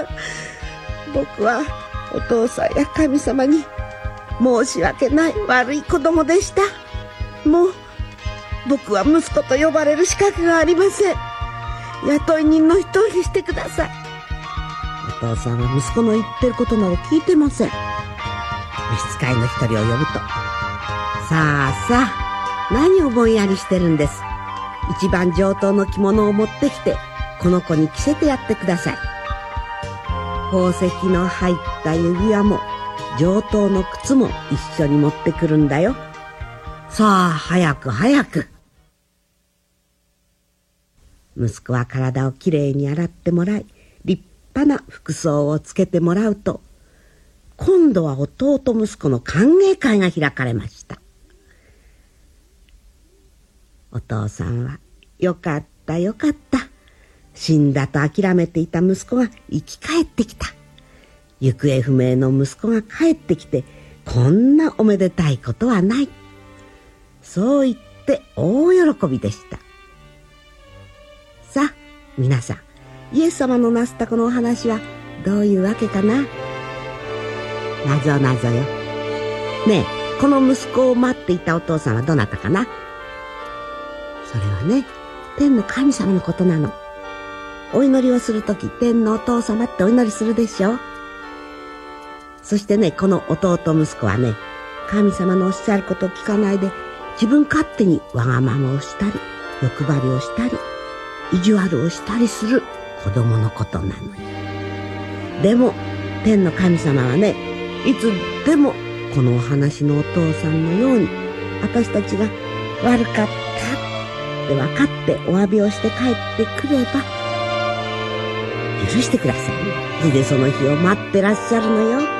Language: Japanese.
僕はお父さんや神様に申し訳ない悪い子供でした。もう僕は息子と呼ばれる資格がありません。雇い人の一人にしてください。お父さんは息子の言ってることなど聞いてません。召使いの一人を呼ぶと、さあさあ、何をぼんやりしてるんです。一番上等の着物を持ってきてこの子に着せてやってください。宝石の入った指輪も上等の靴も一緒に持ってくるんだよ。さあ早く早く。息子は体をきれいに洗ってもらい、立派な服装をつけてもらうと、今度は弟息子の歓迎会が開かれました。お父さんはよかったよかった、死んだと諦めていた息子が生き返ってきた。行方不明の息子が帰ってきて、こんなおめでたいことはない。そう言って大喜びでした。さあ皆さん、イエス様のなすったこのお話はどういうわけかな。なぞなぞよ。ねえ、この息子を待っていたお父さんはどなたかな。それはね、天の神様のことなの。お祈りをするとき、天のお父様ってお祈りするでしょ。そしてね、この弟息子はね、神様のおっしゃることを聞かないで自分勝手にわがままをしたり、欲張りをしたり、意地悪をしたりする子供のことなのよ。でも天の神様はね、いつでもこのお話のお父さんのように、私たちが悪かったって分かってお詫びをして帰ってくれば許してください。それでその日を待ってらっしゃるのよ。